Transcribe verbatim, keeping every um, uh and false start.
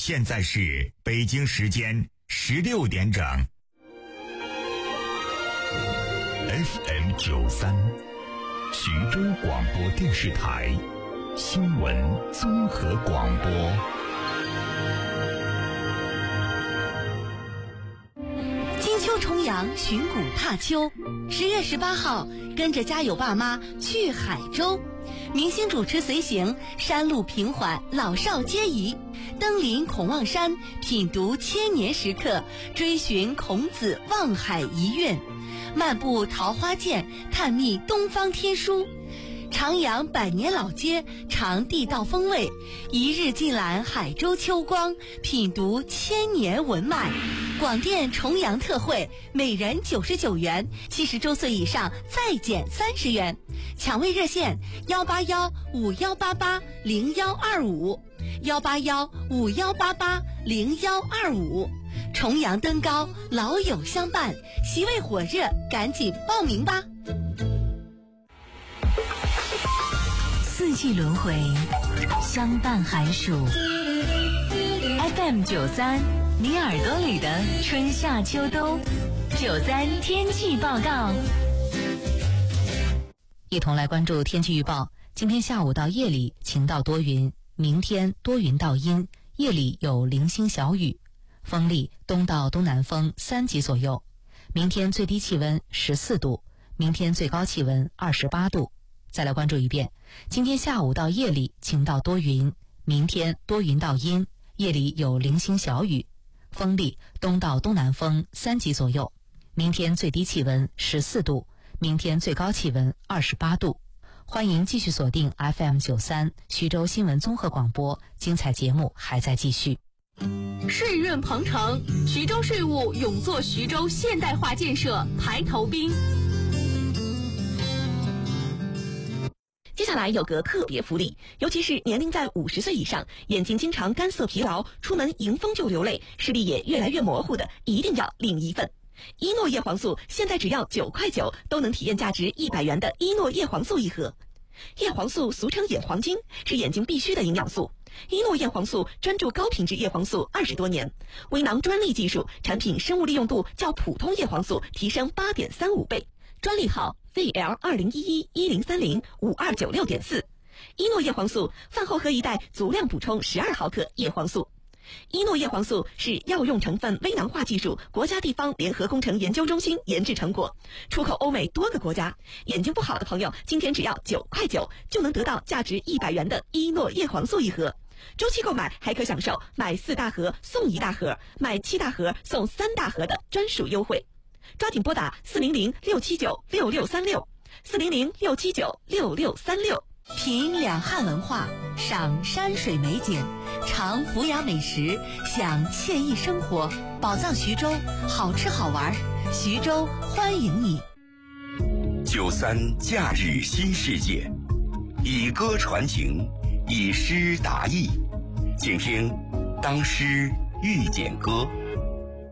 现在是北京时间十六点整。F M 九三，徐州广播电视台新闻综合广播。 金秋重阳，寻古踏秋。十月十八号，跟着家有爸妈去海州，明星主持随行，山路平缓，老少皆宜。登临孔望山，品读千年石刻，追寻孔子望海遗韵，漫步桃花涧，探秘东方天书。徜徉百年老街，尝地道风味，一日尽览海州秋光，品读千年文脉。广电重阳特惠，每人九十九元，七十周岁以上再减三十元。抢位热线：幺八幺五幺八八零幺二五，幺八幺五幺八八零幺二五。重阳登高，老友相伴，席位火热，赶紧报名吧！ 四季轮回，相伴寒暑。F M 九三，你耳朵里的春夏秋冬。九三天气报告， 一同来关注天气预报。今天下午到夜里晴到多云，明天多云到阴，夜里有零星小雨，风力东到东南风三级左右。明天最低气温十四度，明天最高气温二十八度。再来关注一遍，今天下午到夜里晴到多云，明天多云到阴，夜里有零星小雨，风力东到东南风三级左右。明天最低气温十四度，明天最高气温二十八度。欢迎继续锁定 F M 九三徐州新闻综合广播，精彩节目还在继续。 税润鹏程，徐州税务永做徐州现代化建设排头兵。 接下来有个特别福利，尤其是年龄在五十岁以上，眼睛经常干涩疲劳，出门迎风就流泪，视力也越来越模糊的，一定要领一份。一诺叶黄素现在只要九块九，都能体验价值一百元的一诺叶黄素一盒。叶黄素俗称眼黄金，是眼睛必需的营养素。一诺叶黄素专注高品质叶黄素二十多年，微囊专利技术，产品生物利用度较普通叶黄素提升 八点三五 倍，专利号 V L 二零一一一零三零五二九六点四。一诺叶黄素饭后喝一袋，足量补充十二毫克叶黄素。一诺叶黄素是药用成分微囊化技术国家地方联合工程研究中心研制成果，出口欧美多个国家。眼睛不好的朋友，今天只要九块九就能得到价值一百元的一诺叶黄素一盒。周期购买还可享受买四大盒送一大盒，买七大盒送三大盒的专属优惠。抓紧拨打四零零六七九六六三六，四零零六七九六六三六。 品两汉文化，赏山水美景，尝府雅美食，享惬意生活。宝藏徐州，好吃好玩，徐州欢迎你。 九三假日新世界，以歌传情，以诗达意，请听当诗遇见歌。